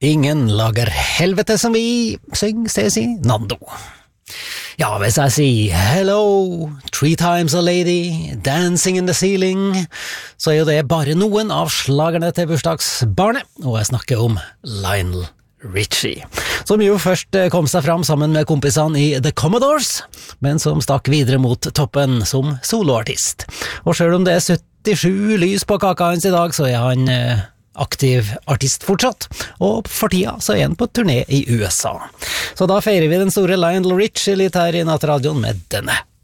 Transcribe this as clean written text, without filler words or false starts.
Ingen lager helvete som vi, syng Stacey Nando. Ja, hvis jeg sier hello, 3 times a lady, dancing in the ceiling, så er jo det bare noen av slagerne til bursdagsbarnet, og jeg snakker om Lionel Richie, som jo først kom seg fram sammen med kompisene i The Commodores, men som stakk videre mot toppen som soloartist. Og selv om det er 77 lys på kaka hans i dag, så er han aktiv artist fortsatt, og for tida så er han på turné i USA. Så da feirer vi den store Lionel Richie litt her i Nattradioen med denne.